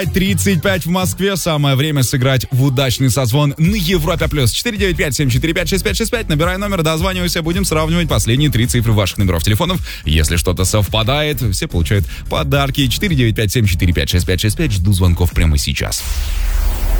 35 в Москве. Самое время сыграть в удачный созвон на Европе+. 495-745-6565. Набирай номер, дозванивайся. Будем сравнивать последние 3 цифры ваших номеров телефонов. Если что-то совпадает, все получают подарки. 495-745-6565. Жду звонков прямо сейчас.